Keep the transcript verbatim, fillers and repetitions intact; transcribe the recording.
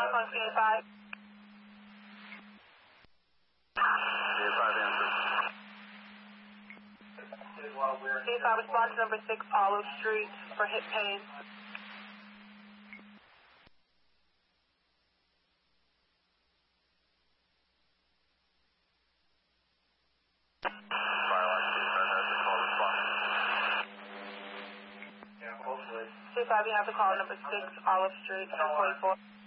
on C A five. C A five answer. C A five response number six, Olive Street for hip pain. C A five, you have the call number six, Olive Street, ten forty-four.